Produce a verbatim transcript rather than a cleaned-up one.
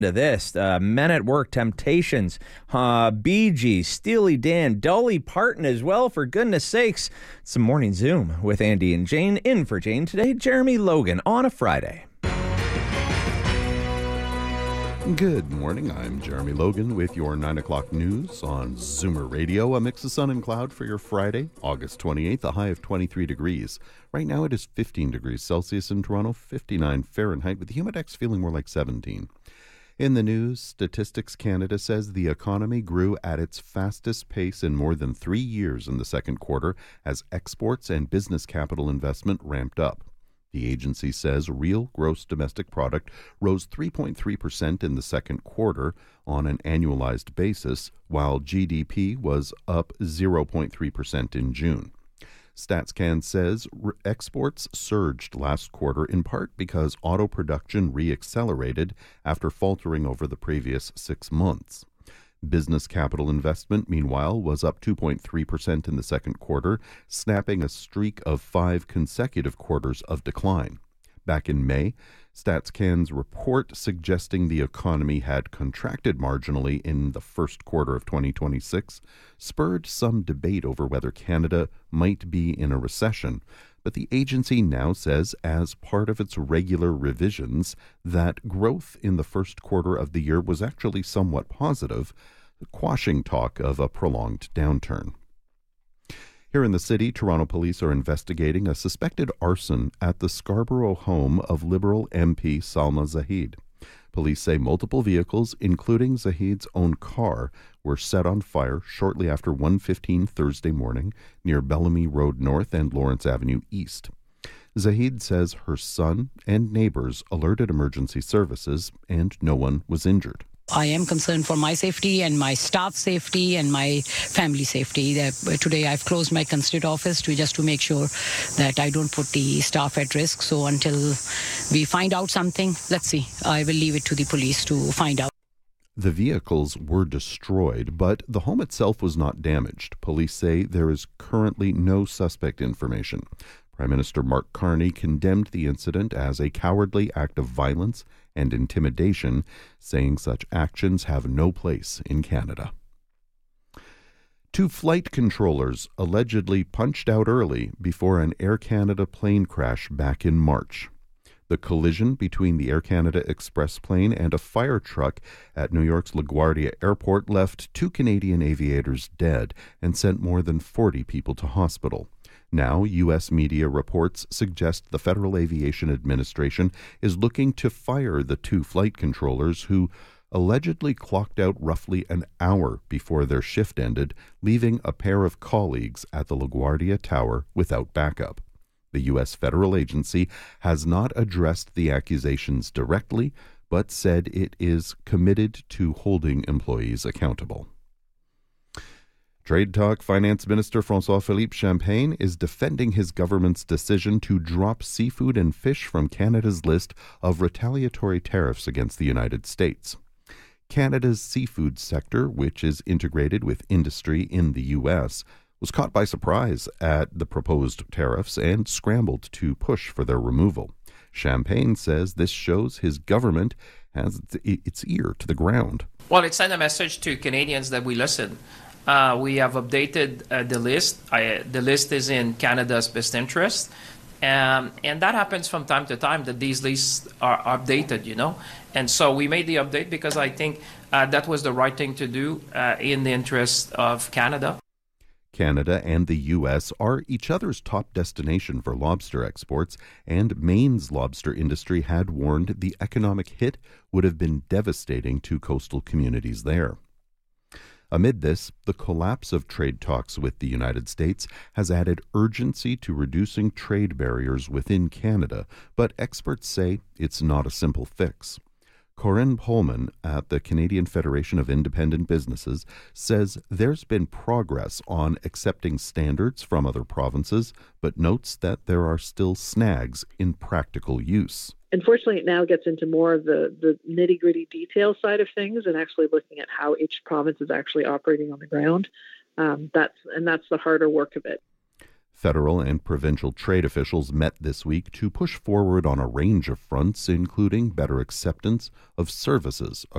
To this, uh, Men at Work, Temptations, uh, Bee Gees, Steely Dan, Dolly Parton as well, for goodness sakes. It's a morning Zoom with Andy and Jane. In for Jane today, Jeremy Logan on a Friday. Good morning, I'm Jeremy Logan with your nine o'clock news on Zoomer Radio. A mix of sun and cloud for your Friday, August twenty-eighth, a high of twenty-three degrees. Right now it is fifteen degrees Celsius in Toronto, fifty-nine Fahrenheit, with the humidex feeling more like seventeen. In the news, Statistics Canada says the economy grew at its fastest pace in more than three years in the second quarter as exports and business capital investment ramped up. The agency says real gross domestic product rose three point three percent in the second quarter on an annualized basis, while G D P was up zero point three percent in June. StatsCan says re- exports surged last quarter in part because auto production re-accelerated after faltering over the previous six months. Business capital investment, meanwhile, was up two point three percent in the second quarter, snapping a streak of five consecutive quarters of decline. Back in May, StatsCan's report suggesting the economy had contracted marginally in the first quarter of twenty twenty-six spurred some debate over whether Canada might be in a recession. But the agency now says, as part of its regular revisions, that growth in the first quarter of the year was actually somewhat positive, quashing talk of a prolonged downturn. Here in the city, Toronto police are investigating a suspected arson at the Scarborough home of Liberal M P Salma Zahid. Police say multiple vehicles, including Zahid's own car, were set on fire shortly after one fifteen Thursday morning near Bellamy Road North and Lawrence Avenue East. Zahid says her son and neighbors alerted emergency services and no one was injured. I am concerned for my safety and my staff's safety and my family safety. Today I've closed my constituent office to just to make sure that I don't put the staff at risk. So until we find out something, let's see. I will leave it to the police to find out. The vehicles were destroyed, but the home itself was not damaged. Police say there is currently no suspect information. Prime Minister Mark Carney condemned the incident as a cowardly act of violence and intimidation, saying such actions have no place in Canada. Two flight controllers allegedly punched out early before an Air Canada plane crash back in March. The collision between the Air Canada Express plane and a fire truck at New York's LaGuardia Airport left two Canadian aviators dead and sent more than forty people to hospital. Now, U S media reports suggest the Federal Aviation Administration is looking to fire the two flight controllers who allegedly clocked out roughly an hour before their shift ended, leaving a pair of colleagues at the LaGuardia Tower without backup. The U S federal agency has not addressed the accusations directly, but said it is committed to holding employees accountable. Trade Talk Finance Minister François-Philippe Champagne is defending his government's decision to drop seafood and fish from Canada's list of retaliatory tariffs against the United States. Canada's seafood sector, which is integrated with industry in the U S, was caught by surprise at the proposed tariffs and scrambled to push for their removal. Champagne says this shows his government has its ear to the ground. Well, it sent a message to Canadians that we listen. Uh, we have updated uh, the list. I, the list is in Canada's best interest. Um, and that happens from time to time, that these lists are updated, you know. And so we made the update because I think uh, that was the right thing to do uh, in the interest of Canada. Canada and the U S are each other's top destination for lobster exports, and Maine's lobster industry had warned the economic hit would have been devastating to coastal communities there. Amid this, the collapse of trade talks with the United States has added urgency to reducing trade barriers within Canada, but experts say it's not a simple fix. Corinne Pullman at the Canadian Federation of Independent Businesses says there's been progress on accepting standards from other provinces, but notes that there are still snags in practical use. Unfortunately, it now gets into more of the, the nitty-gritty detail side of things and actually looking at how each province is actually operating on the ground. Um, that's and that's the harder work of it. Federal and provincial trade officials met this week to push forward on a range of fronts, including better acceptance of services